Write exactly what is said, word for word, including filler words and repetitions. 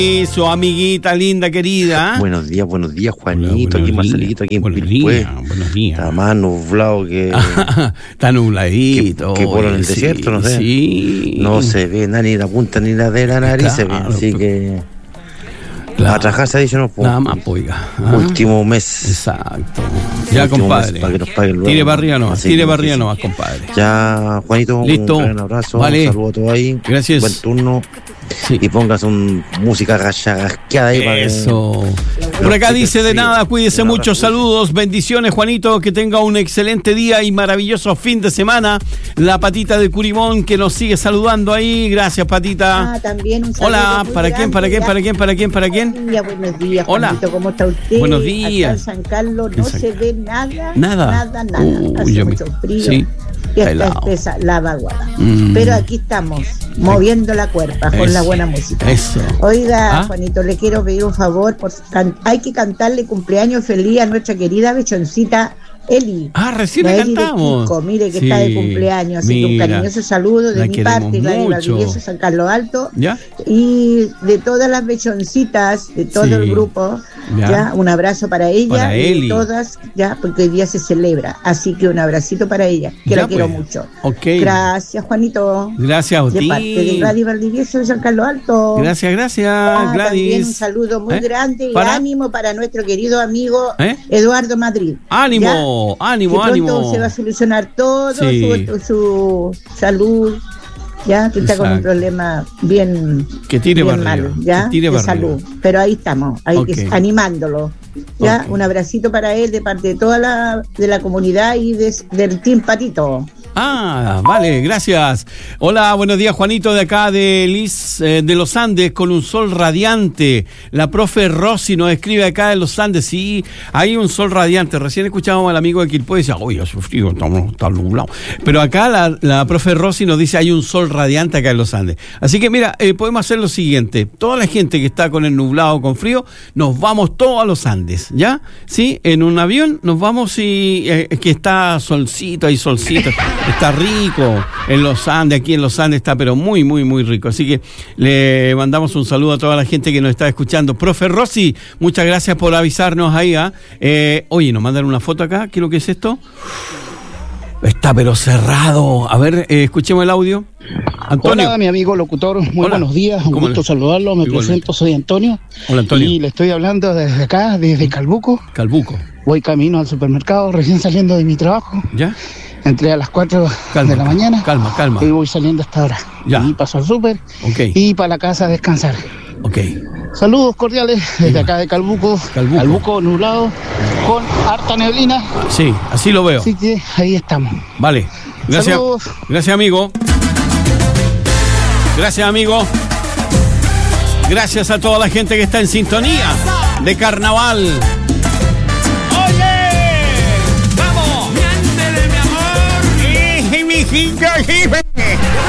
Eso, amiguita linda, querida. Buenos días, buenos días, Juanito. Hola, Aquí buenos Marcelito, aquí en buenos Pilpue. días, buenos días. Está más nublado que... Está nubladito. que, que por en el sí, desierto, no sé. Sí. No se ve nada, ni la punta ni la de la nariz, se ve. Claro, Así pero- que... Claro. A trabajar se ha dicho, no puedo. Nada más, poiga. Ah, Último mes. Exacto. Ya, Último compadre. mes para que nos paguen luego. Tire para arriba nomás, Así tire que para arriba sí. nomás, compadre. Ya, Juanito, Listo. un gran abrazo. Vale. Un saludo a todos ahí. Gracias. Buen turno. Sí. Y pongas un música rasqueada ahí para que- Eso. Por acá dice de nada, cuídese mucho, saludos, bendiciones, Juanito, que tenga un excelente día y maravilloso fin de semana. La Patita de Curimón que nos sigue saludando ahí, gracias Patita. Ah, también un saludo Hola, muy ¿para quién, para grande, quién, para quién, para quién, para quién? Buenos días, buenos días, Hola. Juanito, ¿cómo está usted? Buenos días. Acá en San Carlos En no San se Carlos. ve nada, Nada. nada, nada. Uy, Hace yo mucho me- frío. sí, Y está está helado. espesa la vaguada. Mm. Pero aquí estamos, moviendo la cuerpa con Eso, la buena música. eso. Oiga, ¿Ah? Juanito, le quiero pedir un favor. Por, can- hay que cantarle cumpleaños feliz a nuestra querida bechoncita Eli. Ah, recién La le Eli de cantamos. Kiko, mire que Sí, está de cumpleaños. Así que un mira, cariñoso saludo de la mi queremos parte, Gladys mucho. Valdivieso, San Carlos Alto. ¿Ya? Y de todas las bechoncitas, de todo Sí. el grupo, Ya. ya. un abrazo para ella Para y Eli. de todas, ya, porque hoy día se celebra. Así que un abracito para ella, que Ya, la quiero pues. mucho. Ok. Gracias, Juanito. Gracias a De ti. parte de Gladys Valdivieso de San Carlos Alto. Gracias, gracias, Ah, también un Gladys. saludo muy ¿Eh? grande y ¿Para? ánimo para nuestro querido amigo ¿Eh? Eduardo Madrid. Ánimo, ¿ya? ánimo, que pronto ánimo. se va a solucionar todo Sí. su, su salud, ya que está con un Exacto. problema bien, Que tire bien para arriba, malo, ya que tire de para salud. arriba. Pero ahí estamos, ahí Ok. que, animándolo. Ya, Ok. un abracito para él de parte de toda la de la comunidad y de- del Team Patito. Ah, vale, gracias. Hola, buenos días, Juanito, de acá de Liz, eh, de los Andes, con un sol radiante. La profe Rossi nos escribe acá de los Andes, sí, hay un sol radiante. Recién escuchábamos al amigo de Quilpué y decía, oye, hace frío, estamos tan nublado. Pero acá la, la profe Rossi nos dice, hay un sol radiante acá en los Andes. Así que mira, eh, podemos hacer lo siguiente. Toda la gente que está con el nublado, con frío, nos vamos todos a los Andes, ¿ya? Sí, en un avión nos vamos y eh, que está solcito, hay solcito. Está rico en los Andes, aquí en los Andes está pero muy, muy, muy rico. Así que le mandamos un saludo a toda la gente que nos está escuchando. Profe Rossi, muchas gracias por avisarnos ahí. ¿ah? Eh, oye, nos mandan una foto acá, ¿qué es lo que es esto? Está pero cerrado. A ver, eh, escuchemos el audio. Antonio. Hola, mi amigo locutor, muy Hola. buenos días, un ¿Cómo gusto le- saludarlo, me Igualmente. presento, soy Antonio, Hola, Antonio. y le estoy hablando desde acá, desde Calbuco, Calbuco. voy camino al supermercado, recién saliendo de mi trabajo, ¿Ya? entré a las cuatro Calma, de la mañana calma, calma. y voy saliendo hasta ahora, Ya. y paso al súper Ok, y para la casa a descansar. ok. Saludos cordiales desde acá de Calbuco, Calbuco. nublado, con harta neblina, Sí, así lo veo. así que ahí estamos. Vale. Gracias. Saludos. Gracias, amigo. Gracias, amigo. Gracias a toda la gente que está en sintonía de carnaval. ¡Oye! ¡Vamos! ¡Miéntele, mi amor! ¡Y mi hijita,